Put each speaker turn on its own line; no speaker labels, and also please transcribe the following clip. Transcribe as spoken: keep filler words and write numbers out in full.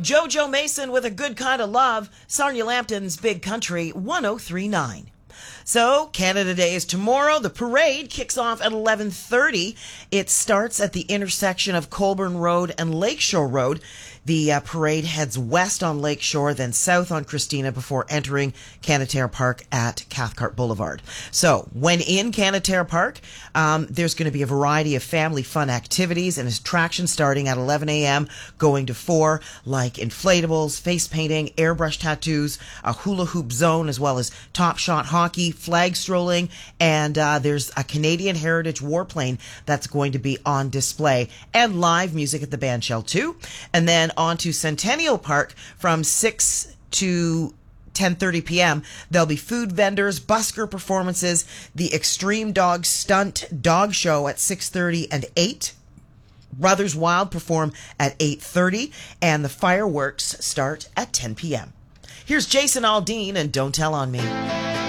JoJo Mason with A Good Kind of Love, Sonia Lampton's Big Country one oh three point nine. So, Canada Day is tomorrow. The parade kicks off at eleven thirty. It starts at the intersection of Colborne Road and Lakeshore Road. The uh, parade heads west on Lakeshore, then south on Christina before entering Canaterre Park at Cathcart Boulevard. So, when in Canaterre Park, um, there's going to be a variety of family fun activities and attractions starting at eleven a.m., going to four, like inflatables, face painting, airbrush tattoos, a hula hoop zone, as well as top shot hockey, flag strolling, and uh, there's a Canadian Heritage warplane that's going to be on display, and live music at the bandshell too. And then on to Centennial Park from six to ten thirty p.m. There'll be food vendors, busker performances, the Extreme Dog Stunt Dog Show at six thirty and eight. Brothers Wild perform at eight thirty, and the fireworks start at ten p.m. Here's Jason Aldean and Don't Tell on Me.